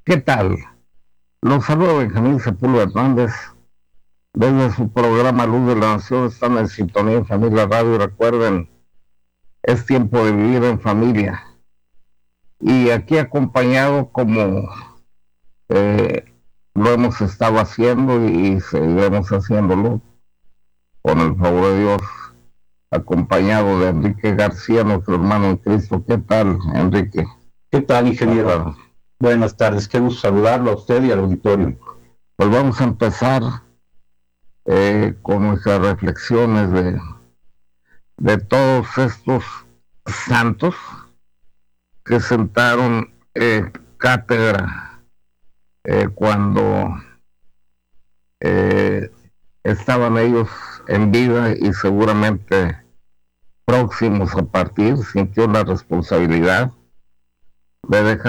¿Qué tal? Los saluda Benjamín Sepúlveda Hernández desde su programa Luz de la Nación. Están en sintonía en Familia Radio. Recuerden, es tiempo de vivir en familia. Y aquí acompañado como eh, lo hemos estado haciendo y seguiremos haciéndolo con el favor de Dios, acompañado de Enrique García, nuestro hermano en Cristo. ¿Qué tal, Enrique? ¿Qué tal, ingeniero? Buenas tardes, qué gusto saludarlo a usted y al auditorio. Pues vamos a empezar con nuestras reflexiones de todos estos santos que sentaron cátedra cuando estaban ellos en vida y seguramente próximos a partir. Sintió la responsabilidad de dejar